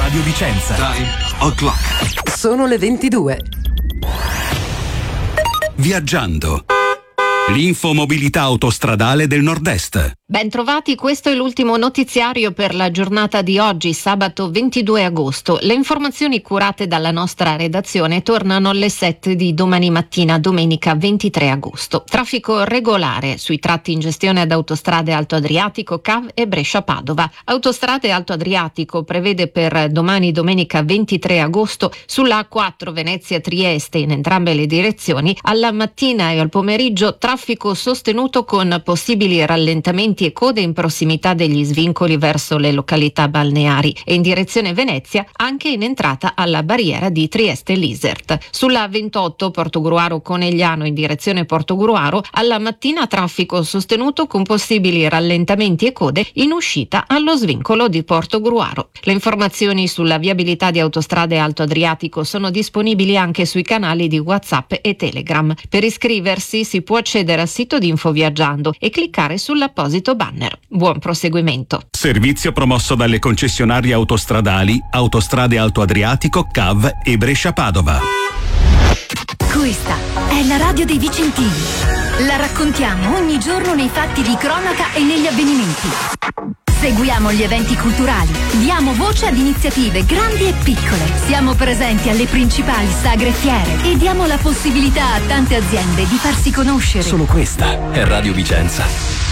Radio Vicenza. Time o'clock. Sono le 22. Viaggiando. L'infomobilità autostradale del Nord-Est. Bentrovati, questo è l'ultimo notiziario per la giornata di oggi, sabato 22 agosto. Le informazioni curate dalla nostra redazione tornano alle 7 di domani mattina, domenica 23 agosto. Traffico regolare sui tratti in gestione ad Autostrade Alto Adriatico, CAV e Brescia-Padova. Autostrade Alto Adriatico prevede per domani, domenica 23 agosto, sulla A4 Venezia-Trieste in entrambe le direzioni, alla mattina e al pomeriggio traffico sostenuto con possibili rallentamenti e code in prossimità degli svincoli verso le località balneari e in direzione Venezia anche in entrata alla barriera di Trieste-Lisert. Sulla 28 Portogruaro-Conegliano in direzione Portogruaro alla mattina traffico sostenuto con possibili rallentamenti e code in uscita allo svincolo di Portogruaro. Le informazioni sulla viabilità di Autostrade Alto Adriatico sono disponibili anche sui canali di WhatsApp e Telegram. Per iscriversi si può accedere al sito di Infoviaggiando e cliccare sull'apposito banner. Buon proseguimento. Servizio promosso dalle concessionarie autostradali Autostrade Alto Adriatico, CAV e Brescia-Padova. Questa è la radio dei Vicentini. La raccontiamo ogni giorno nei fatti di cronaca e negli avvenimenti. Seguiamo gli eventi culturali, diamo voce ad iniziative grandi e piccole. Siamo presenti alle principali sagre e fiere e diamo la possibilità a tante aziende di farsi conoscere. Solo questa è Radio Vicenza.